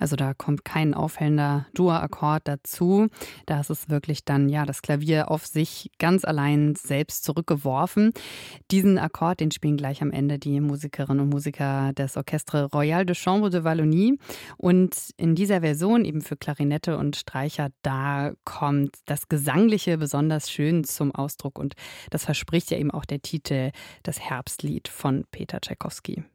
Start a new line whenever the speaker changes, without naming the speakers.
Also da kommt kein auffällender Dur-Akkord dazu. Da ist es wirklich dann das Klavier auf sich ganz allein selbst zurückgeworfen. Diesen Akkord, den spielen gleich am Ende die Musikerinnen und Musiker des Orchestre Royal de Chambre de Wallonie. Und in dieser Version eben für Klarinette und Streicher, da kommt das Gesangliche besonders schön zum Ausdruck. Und das verspricht ja eben auch der Titel, das Herbstlied von Peter Tschaikowski.